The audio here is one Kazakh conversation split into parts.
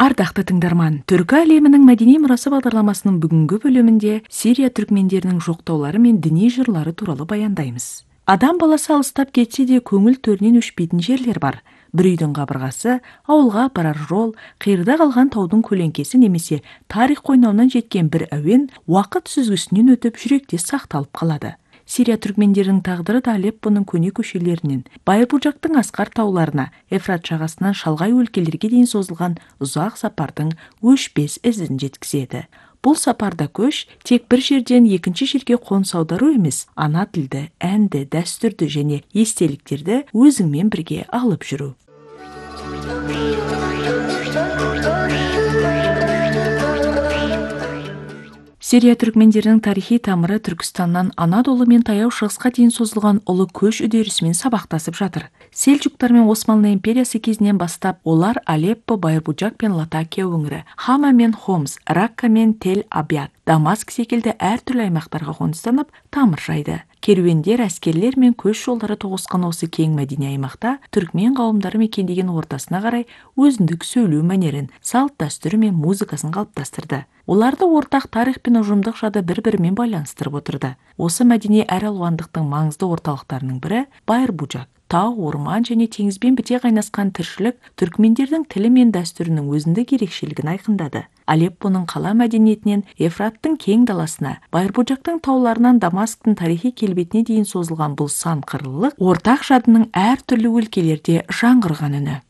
Ардақты тыңдарман, түркі әлемінің мәдени мұрасы бағдарламасының бүгінгі бөлімінде Сирия түркмендерінің жоқтаулары мен діни жырлары туралы баяндаймыз. Адам баласы алыстап кетсе де көңіл төрінен өшпейтін жерлер бар. Бір үйдің қабырғасы, ауылға апарар жол, қиырда қалған таудың көлеңкесі немесе тарих қойнауынан жеткен бір әуен уақыт сүзгісінен өтіп жүректе сақталып қалады. Сирия түркмендерінің тағдыры да Алеппоның көне көшелерінен, Байырбұжақтың асқар тауларына, Ефрат жағасынан шалғай өлкелерге дейін созылған ұзақ сапардың өшпес ізін жеткізеді. Бұл сапарда көш тек бір жерден екінші жерге қоныс аудару емес, ана тілді, әнді, дәстүрді және естеліктерді өзіңмен бірге алып жүру. Сирия түркмендерінің тарихи тамыры Түркістаннан Анадолы мен таяу шығысқа дейін созылған ұлы көш үдерісімен сабақтасып жатыр. Селжуктар мен Османлы империясы кезінен бастап олар Алеппо, Байырбұжақ пен Латакия өңірі, Хама мен Хомс, Ракка мен Тель-Абяд, Дамаск секілді әртүрлі аймақтарға қоныстанып тамыр жайды. Керуендер, әскерлер мен көш жолдары тоғысқан осы кең мәдени аймақта түркмен қауымдары мекендеген ортасына қарай өзіндік сөйлеу мәнерін, салт дәстүрі мен музыкасын қалыптастырды. Оларды ортақ тарих пен ұжымдық жады бір-бірімен байланыстырып отырды. Осы мәдени әралуандықтың маңызды орталықтарының бірі Байырбұжақ. Тау, орман және теңізбен біте қайнасқан тіршілік түркмендердің тілі мен дәстүрінің өзіндік ерекшелігін айқындады. Алеппоның қала мәдениетінен Ефраттың кең даласына, Байырбұжақтың тауларынан Дамасктың тарихи келбетіне дейін созылған бұл сан қырлылық ортақ жадының әр түрлі өлкелерде жаңғырған үні.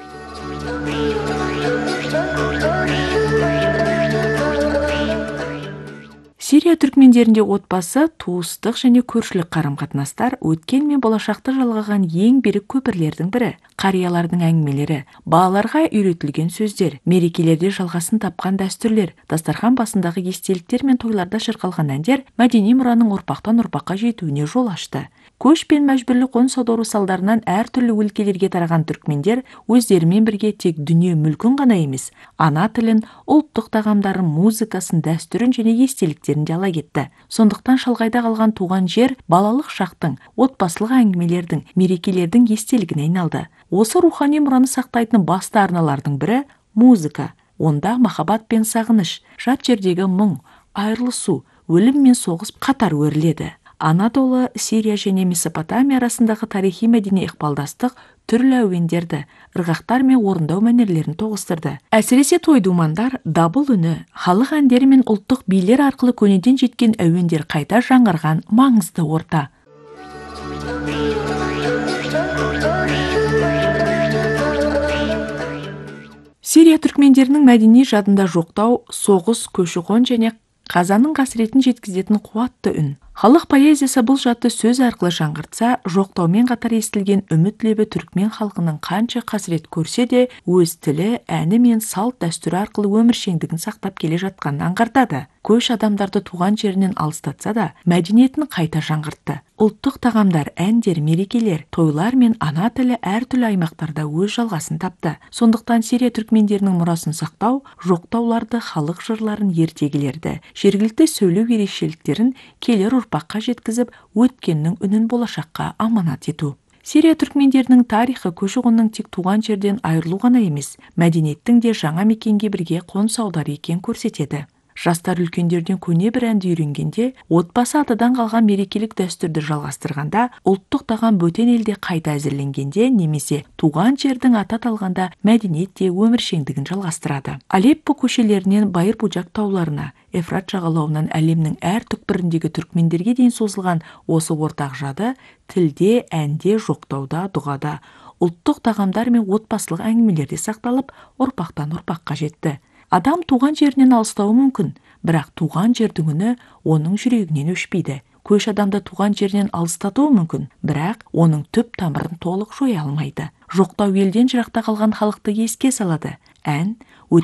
Сирия түркмендерінде отбасы, туыстық және көршілік қарым-қатынастар өткен мен болашақты жалғаған ең берік көпірлердің бірі. Қариялардың әңгімелері, балаларға үйретілген сөздер, мерекелерде жалғасын тапқан дәстүрлер, дастархан басындағы естеліктер мен тойларда шырқалған әндер мәдени мұраның ұрпақтан ұрпаққа жетуіне жол ашты. Көш пен мәжбүрлі қоныс аудару салдарынан әртүрлі өлкелерге тараған түркмендер өздерімен бірге тек дүние мүлкін ғана емес, ана тілін, ұлттық тағамдарын, музыкасын, дәстүрін және естеліктерін де ала кетті. Сондықтан шалғайда қалған туған жер балалық шақтың, отбасылық әңгімелердің, мерекелердің естелігіне айналды. Осы рухани мұраны сақтайтын басты арналардың бірі музыка. Онда махаббат пен сағыныш, жат жердегі мұң, айырылысу, өлім мен соғыс қатар өріледі. Анадолы, Сирия және Месопотамия арасындағы тарихи мәдени ықпалдастық түрлі әуендерді, ырғақтар мен орындау мәнерлерін тоғыстырды. Әсіресе той-думандар, дабыл үні, халық әндері мен ұлттық билер арқылы көнеден жеткен әуендер қайта жаңғырған маңызды орта. Сирия түркмендерінің мәдени жадында жоқтау, соғыс, көші-қон және қазаның қасіретін жеткізетін қуатты үн. Халық поэзиясы бұл жадты сөз арқылы жаңғыртса, жоқтаумен қатар естілген үміт лебі түркмен халқының қанша қасірет көрсе де, өз тілі, әні мен салт дәстүрі арқылы өміршеңдігін сақтап келе жатқанын аңғартады. Көш адамдарды туған жерінен алыстатса да, мәдениетін қайта жаңғыртты. Ұлттық тағамдар, әндер, мерекелер, тойлар мен ана тілі әртүрлі аймақтарда өз жалғасын тапты. Сондықтан Сирия түркмендерінің мұрасын сақтау, жоқтауларды, халық жырларын, ертегілерді, жергілікті сөйлеу ерекшеліктерін келер ұрпаққа жеткізіп, өткеннің үнін болашаққа аманат ету. Сирия түркмендерінің тарихы көші-қонның тек туған жерден айырылу ғана емес, мәдениеттің де жаңа мекенге бірге қоныс аудару екенін көрсетеді. Жастар үлкендерден көне бір әнді үйренгенде, отбасы атадан қалған мерекелік дәстүрді жалғастырғанда, ұлттық тағам бөтен елде қайта әзірленгенде немесе туған жердің аты аталғанда мәдениет те өміршеңдігін жалғастырады. Алеппо көшелерінен Байырбұжақ тауларына, Ефрат жағалауынан әлемнің әр түкпіріндегі түркмендерге дейін созылған осы ортақ жады тілде, әнде, жоқтауда, дұғада, ұлттық тағамдар мен отбасылық әңгімелерде сақталып, ұрпақтан ұрпаққа жетті. Адам туған жерінен алыстауы мүмкін, бірақ туған жердің үні оның жүрегінен өшпейді. Көш адамды туған жерінен алыстатуы мүмкін, бірақ оның түп тамырын толық жоя алмайды. Жоқтау елден жырақта қалған халықты еске салады. Ән